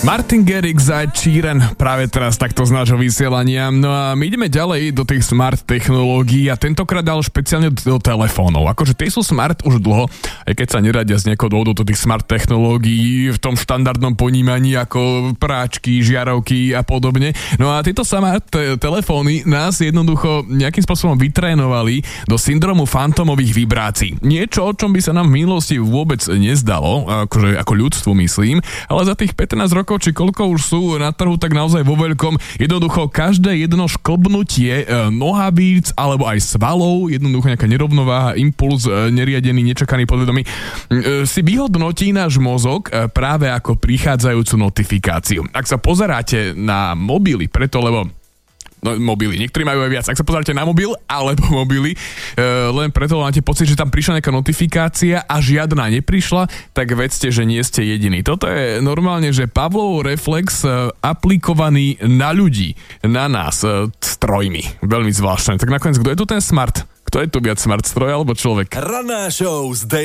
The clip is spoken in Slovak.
Martin Garrix a Sheeran práve teraz takto z nášho vysielania. No a my ideme ďalej do tých smart technológií a tentokrát ale špeciálne do telefónov. Akože tie sú smart už dlho, aj keď sa neradia z nejakého dôvodu do tých smart technológií v tom štandardnom ponímaní ako práčky, žiarovky a podobne. No a tieto smart telefóny nás jednoducho nejakým spôsobom vytrénovali do syndromu fantómových vibrácií. Niečo, o čom by sa nám v minulosti vôbec nezdalo, akože ako ľudstvu myslím, ale za tých 15 rokov či koľko už sú na trhu, tak naozaj vo veľkom. Jednoducho každé jedno šklbnutie nohavíc alebo aj svalov, jednoducho nejaká nerovnováha, impuls neriadený, nečakaný podvedomý, si vyhodnotí náš mozog práve ako prichádzajúcu notifikáciu. Ak sa pozeráte na mobily, mobily. Niektorí majú aj viac. Ak sa pozeráte na mobil alebo mobily, len preto máte pocit, že tam prišla nejaká notifikácia a žiadna neprišla, tak vedzte, že nie ste jediní. Toto je normálne, že Pavlov reflex aplikovaný na ľudí, na nás, strojmi. Veľmi zvláštne. Tak nakoniec, kto je tu ten smart? Kto je tu viac smart stroj alebo človek? Ranná show s